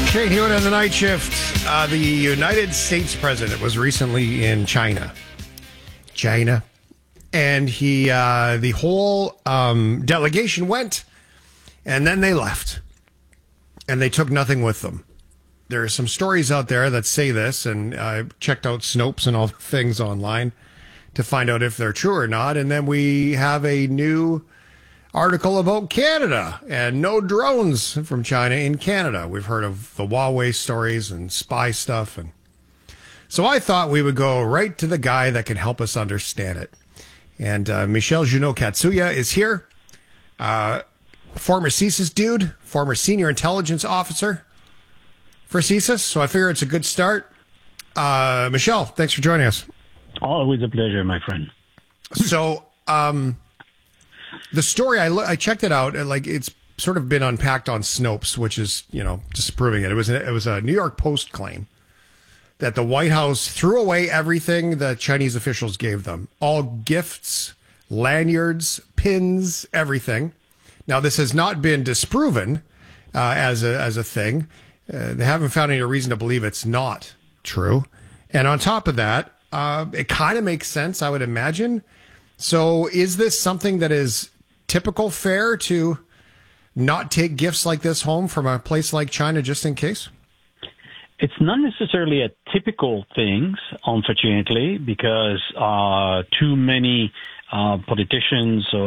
Shane Hewitt on the night shift. The United States president was recently in China. And the whole delegation went, and then they left. And they took nothing with them. There are some stories out there that say this, and I checked out Snopes and all things online to find out if they're true or not. And then we have a new article about Canada and no drones from China in Canada. We've heard of the Huawei stories and spy stuff. And so I thought we would go right to the guy that can help us understand it. And Michel Junot-Katsuya is here. Former CSIS dude, former senior intelligence officer for CSIS. So I figure it's a good start. Michel, thanks for joining us. Always a pleasure, my friend. So, the story, I checked it out, and it's sort of been unpacked on Snopes, which is, disproving it. It was a New York Post claim that the White House threw away everything the Chinese officials gave them. All gifts, lanyards, pins, everything. Now, this has not been disproven as a thing. They haven't found any reason to believe it's not true. And on top of that, it kind of makes sense, I would imagine. So is this something that is typical fare to not take gifts like this home from a place like China just in case? It's not necessarily a typical thing, unfortunately, because too many politicians